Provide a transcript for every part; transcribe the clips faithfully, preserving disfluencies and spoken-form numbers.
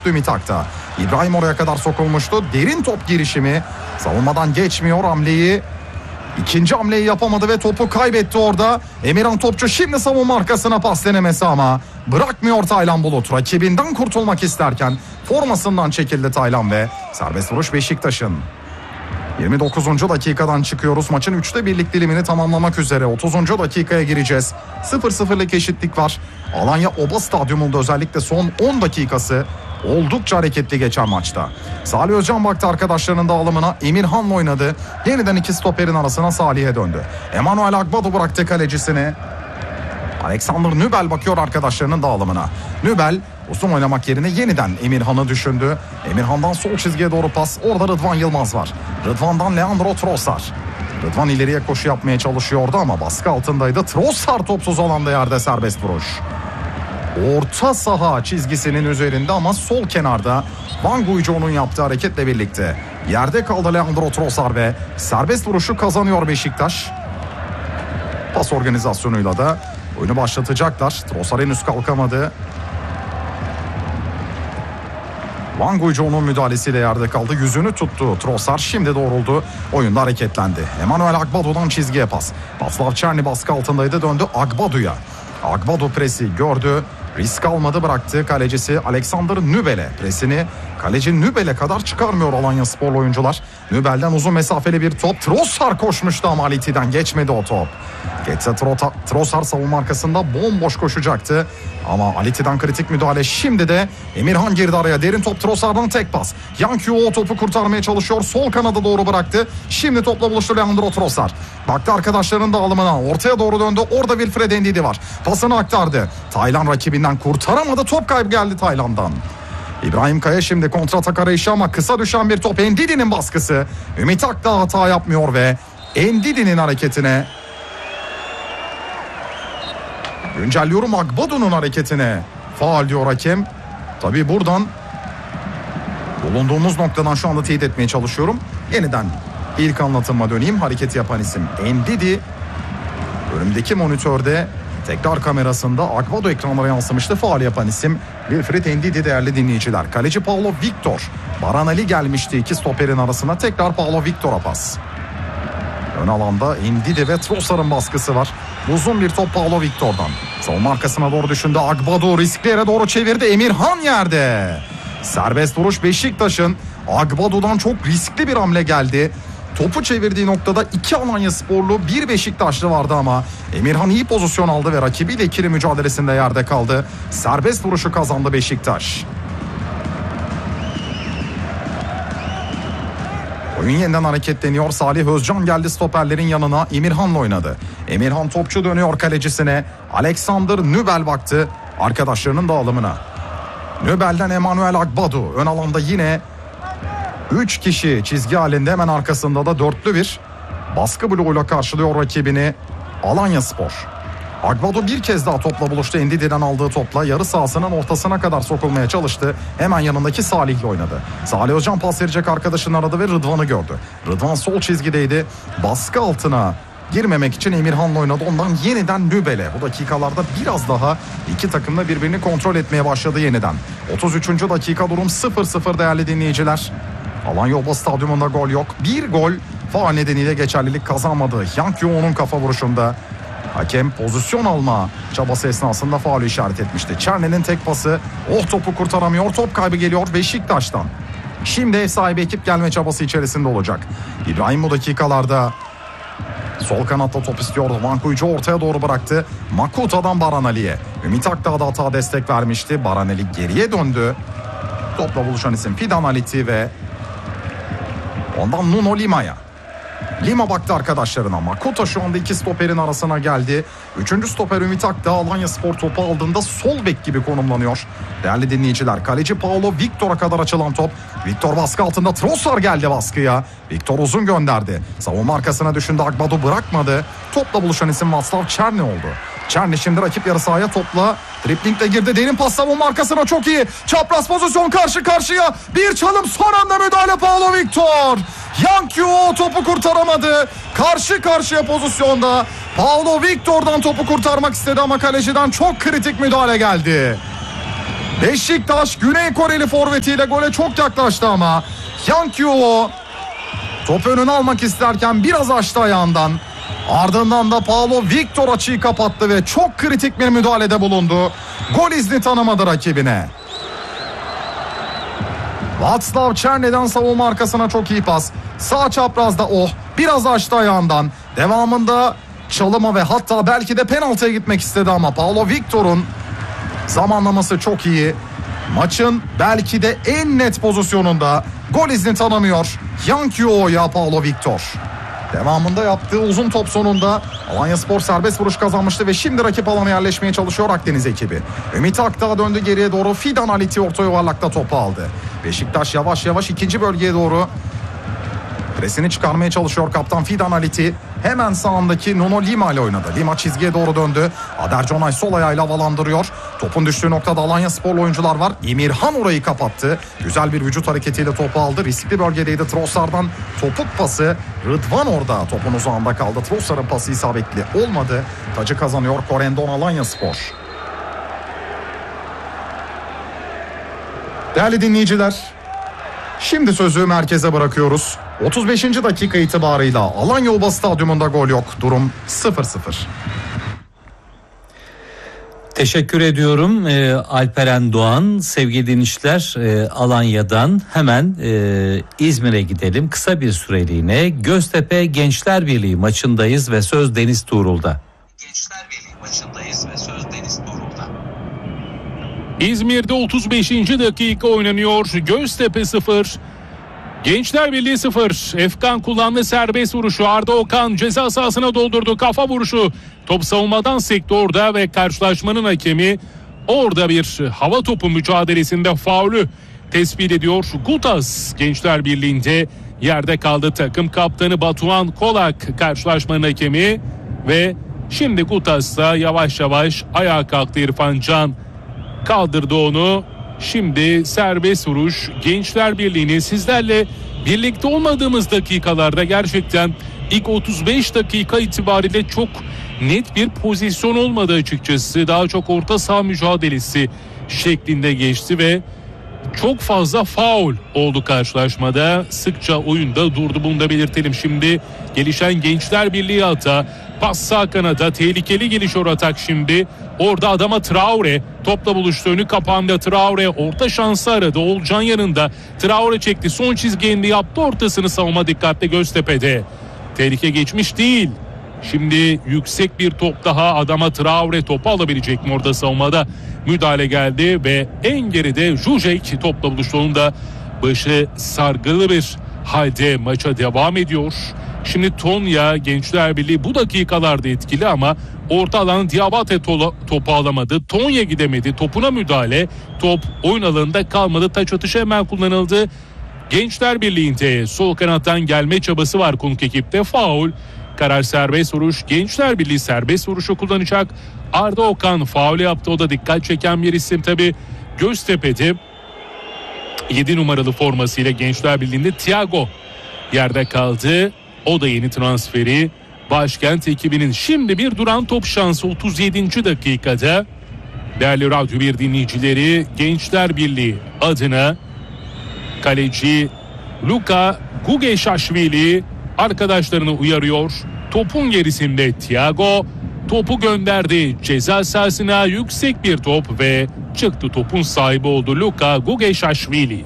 Ümit Akta. İbrahim oraya kadar sokulmuştu. Derin top girişimi. Savunmadan geçmiyor hamleyi. İkinci hamleyi yapamadı ve topu kaybetti orada. Emirhan Topçu şimdi savunma arkasına pas denemesi ama bırakmıyor Taylan Bulut. Rakibinden kurtulmak isterken formasından çekildi Taylan ve serbest vuruş Beşiktaş'ın. yirmi dokuzuncu dakikadan çıkıyoruz. Maçın üçte birlik dilimini tamamlamak üzere. otuzuncu dakikaya gireceğiz. sıfır sıfırlık eşitlik var. Alanya Oba Stadyumunda özellikle son on dakikası oldukça hareketli geçen maçta. Salih Özcan baktı arkadaşlarının dağılımına. Emirhan'la oynadı. Yeniden iki stoperin arasına Salih'e döndü. Emanuel Agbadu bıraktı kalecisini. Alexander Nübel bakıyor arkadaşlarının dağılımına. Nübel uzun oynamak yerine yeniden Emirhan'ı düşündü. Emirhan'dan sol çizgiye doğru pas. Orada Rıdvan Yılmaz var. Rıdvan'dan Leandro Trossard. Rıdvan ileriye koşu yapmaya çalışıyordu ama baskı altındaydı. Trossard topsuz alanda yerde serbest vuruş. Orta saha çizgisinin üzerinde ama sol kenarda Van Guijo'nun yaptığı hareketle birlikte yerde kaldı Leandro Trossard ve serbest vuruşu kazanıyor Beşiktaş. Pas organizasyonuyla da oyunu başlatacaklar. Trossard henüz kalkamadı. Van Guijo'nun müdahalesiyle yerde kaldı. Yüzünü tuttu Trossard. Şimdi doğruldu. Oyunda hareketlendi. Emanuel Agbadu'dan çizgiye pas. Václav Černý baskı altındaydı. Döndü Agbadu'ya. Agbadu presi gördü. Risk almadı, bıraktı kalecisi Alexander Nübel'e. Presini kaleci Nübel'e kadar çıkarmıyor Alanyasporlu oyuncular. Nübel'den uzun mesafeli bir top. Trossard koşmuştu ama Aliti'den geçmedi o top. Geçse Trossard savunma arkasında bomboş koşacaktı. Ama Aliti'den kritik müdahale. Şimdi de Emirhan girdi araya. Derin top Trossard'dan tek pas. Yankyo o topu kurtarmaya çalışıyor. Sol kanada doğru bıraktı. Şimdi topla buluştu Leandro Trossard. Baktı arkadaşlarının dağılımına. Ortaya doğru döndü. Orada Wilfred Ndidi var. Pasını aktardı. Taylan rakibinden kurtaramadı. Top kaybı geldi Taylan'dan. İbrahim Kaya şimdi kontratak arayışı ama kısa düşen bir top. Ndidi'nin baskısı. Ümit Akta hata yapmıyor ve Ndidi'nin hareketine, güncelliyorum, Agbadu'nun hareketine faul diyor hakem. Tabii buradan bulunduğumuz noktadan şu anda teyit etmeye çalışıyorum. Yeniden ilk anlatıma döneyim. Hareketi yapan isim Ndidi. Önümdeki monitörde tekrar kamerasında Agbadu ekranlara yansımıştı. Faul yapan isim Wilfred Ndidi değerli dinleyiciler. Kaleci Paulo Victor. Baran Ali gelmişti iki stoperin arasına. Tekrar Paulo Victor'a pas. Ön alanda Ndidi ve Trossard'ın baskısı var. Uzun bir top Paulo Victor'dan. Savunma arkasına doğru düşündü. Agbadu riskli yere doğru çevirdi. Emirhan yerde. Serbest vuruş Beşiktaş'ın. Agbadu'dan çok riskli bir hamle geldi. Topu çevirdiği noktada iki Alanyasporlu, bir Beşiktaşlı vardı ama Emirhan iyi pozisyon aldı ve rakibiyle ikili mücadelesinde yerde kaldı. Serbest vuruşu kazandı Beşiktaş. Oyun yeniden hareketleniyor. Salih Özcan geldi stoperlerin yanına. Emirhan'la oynadı. Emirhan Topçu dönüyor kalecisine. Alexander Nübel baktı arkadaşlarının dağılımına. Nübel'den Emanuel Agbadu. Ön alanda yine üç kişi çizgi halinde, hemen arkasında da dörtlü bir baskı bloğuyla karşılıyor rakibini Alanyaspor. Agbadu bir kez daha topla buluştu. Ndidi'den aldığı topla yarı sahasının ortasına kadar sokulmaya çalıştı. Hemen yanındaki Salih'le oynadı. Salih Özcan pas verecek arkadaşını aradı ve Rıdvan'ı gördü. Rıdvan sol çizgideydi. Baskı altına girmemek için Emirhan'la oynadı. Ondan yeniden Nübel'e. Bu dakikalarda biraz daha iki takım da birbirini kontrol etmeye başladı yeniden. otuz üçüncü dakika, durum sıfır sıfır değerli dinleyiciler. Alanya Oba Stadyumunda gol yok. Bir gol faul nedeniyle geçerlilik kazanmadı. Yankyo'nun kafa vuruşunda hakem pozisyon alma çabası esnasında faul işaret etmişti. Černy'nin tek pası, oh topu kurtaramıyor. Top kaybı geliyor Beşiktaş'tan. Şimdi ev sahibi ekip gelme çabası içerisinde olacak. İbrahim bu dakikalarda sol kanatta top istiyordu. Van Guijo ortaya doğru bıraktı. Makuta'dan Baran Ali'ye. Ümit Akdağ da hata destek vermişti. Baran Ali geriye döndü. Topla buluşan isim Fidan Aliti ve ondan Nuno Lima'ya. Lima baktı arkadaşlarına. Makuta şu anda iki stoperin arasına geldi. Üçüncü stoper Ümit Akdağ Alanyaspor topu aldığında sol bek gibi konumlanıyor. Değerli dinleyiciler, kaleci Paulo Victor'a kadar açılan top. Victor baskı altında, Trossard geldi baskıya. Victor uzun gönderdi. Savunma arkasına düşündü, Agbadu bırakmadı. Topla buluşan isim Václav Černý oldu. Černý şimdi rakip yarı sahaya topla driplingle girdi. Derin pas savunma arkasına, çok iyi. Çapraz pozisyon, karşı karşıya. Bir çalım, son anda müdahale Paulo Victor. Yankyo topu kurtaramadı. Karşı karşıya pozisyonda. Paulo Victor'dan topu kurtarmak istedi ama kaleciden çok kritik müdahale geldi. Beşiktaş Güney Koreli forvetiyle gole çok yaklaştı ama Yang Kyu-o top önüne almak isterken biraz açtı ayağından. Ardından da Paulo Victor açıyı kapattı ve çok kritik bir müdahalede bulundu. Gol izni tanımadı rakibine. Václav Černy'den savunma arkasına çok iyi pas. Sağ çaprazda oh biraz açtı ayağından. Devamında çalıma ve hatta belki de penaltıya gitmek istedi ama Paulo Victor'un zamanlaması çok iyi. Maçın belki de en net pozisyonunda gol izni tanımıyor Yang Kyu-o'ya Paulo Victor. Devamında yaptığı uzun top sonunda Alanyaspor serbest vuruş kazanmıştı ve şimdi rakip alana yerleşmeye çalışıyor Akdeniz ekibi. Ümit Akdağ döndü geriye doğru. Fidan Aliti orta yuvarlakta topu aldı. Beşiktaş yavaş yavaş ikinci bölgeye doğru presini çıkarmaya çalışıyor kaptan Fidan Aliti. Hemen sağındaki Nuno Lima ile oynadı. Lima çizgiye doğru döndü. Ader Conay sol ayağıyla havalandırıyor. Topun düştüğü noktada Alanyasporlu oyuncular var. Emirhan orayı kapattı. Güzel bir vücut hareketiyle topu aldı. Riskli bölgedeydi. Trossard'dan topuk pası. Rıdvan orada topun uzağında kaldı. Trossard'ın pası isabetli olmadı. Tacı kazanıyor Corendon Alanyaspor. Değerli dinleyiciler, şimdi sözü merkeze bırakıyoruz. otuz beşinci dakika itibarıyla Alanya Oba Stadyumunda gol yok. Durum sıfır sıfır. Teşekkür ediyorum ee, Alperen Doğan. Sevgili dinleyiciler, e, Alanya'dan hemen e, İzmir'e gidelim. Kısa bir süreliğine Göztepe Gençler Birliği maçındayız ve söz Deniz Tuğrul'da. Gençler Birliği maçındayız ve söz Deniz Tuğrul'da. İzmir'de otuz beşinci dakika oynanıyor. Göztepe sıfır. Gençler Birliği sıfır. Efkan kullandı serbest vuruşu. Arda Okan ceza sahasına doldurdu. Kafa vuruşu. Top savunmadan sekti orada ve karşılaşmanın hakemi orada bir hava topu mücadelesinde faulü tespit ediyor. Gutas Gençler Birliği'nde yerde kaldı. Takım kaptanı Batuhan Kolak karşılaşmanın hakemi ve şimdi Gutas'ta yavaş yavaş ayağa kalktı. İrfan Can kaldırdı onu. Şimdi serbest vuruş. Gençler Birliği'ni sizlerle birlikte olmadığımız dakikalarda gerçekten ilk otuz beş dakika itibariyle çok net bir pozisyon olmadı açıkçası. Daha çok orta saha mücadelesi şeklinde geçti ve çok fazla faul oldu karşılaşmada. Sıkça oyunda durdu, bunu da belirtelim. Şimdi gelişen Gençler Birliği hata. Pas sağ kanada, tehlikeli gelişiyor atak şimdi. Orada Adama Traore topla buluştu, önü kapandı. Traore orta şansı aradı. Oğulcan yanında. Traore çekti, son çizgiyi yaptı, ortasını savunma dikkatli Göztepe'de. Tehlike geçmiş değil. Şimdi yüksek bir top daha. Adama Traore topu alabilecek mi orada savunmada? Müdahale geldi ve en geride Jujek topla buluştu. Onun da başı sargılı bir halde maça devam ediyor. Şimdi Tonya Gençler Birliği bu dakikalarda etkili ama orta alan Diabate topu alamadı. Tonya gidemedi. Topuna müdahale. Top oyun alanında kalmadı. Taç atışı hemen kullanıldı. Gençler Birliği'nde sol kanattan gelme çabası var konuk ekipte. Faul. Karar serbest vuruş. Gençler Birliği serbest vuruşu kullanacak. Arda Okan faul yaptı. O da dikkat çeken bir isim tabii. Göztepe'de yedi numaralı formasıyla Gençler Birliği'nde Thiago yerde kaldı. O da yeni transferi Başkent ekibinin. Şimdi bir duran top şansı otuz yedinci dakikada. Değerli Radyo bir dinleyicileri, Gençler Birliği adına kaleci Luka Gugeşaşvili arkadaşlarını uyarıyor. Topun gerisinde Thiago topu gönderdi. Ceza sahasına yüksek bir top ve çıktı, topun sahibi oldu Luka Gugeşaşvili.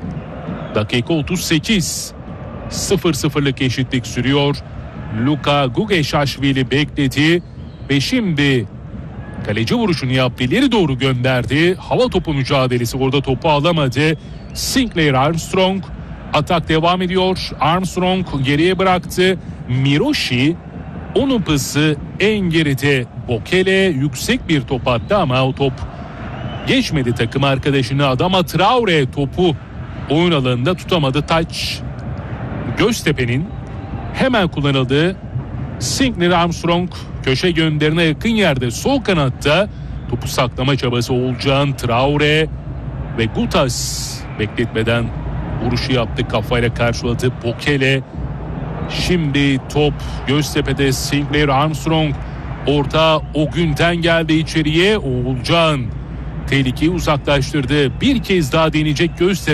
Dakika otuz sekiz. sıfır sıfırlık eşitlik sürüyor. Luka Gugeşaşvili bekledi ve şimdi kaleci vuruşunu yaptı. İleri doğru gönderdi. Hava topu mücadelesi, orada topu alamadı. Sinclair Armstrong, atak devam ediyor. Armstrong geriye bıraktı. Miroshi, onun pası en geride. Bokele yüksek bir top attı ama o top geçmedi takım arkadaşını. Adama Traore topu oyun alanında tutamadı. Taç Göztepe'nin hemen kullanıldığı. Sinclair Armstrong köşe gönderine yakın yerde sol kanatta topu saklama çabası. Oğulcan, Traore ve Gutas bekletmeden vuruşu yaptı, kafayla karşıladı Bokele. Şimdi top Göztepe'de. Sinclair Armstrong orta o günden geldi içeriye. Oğulcan Tehlikeyi uzaklaştırdı. Bir kez daha deneyecek Göztepe.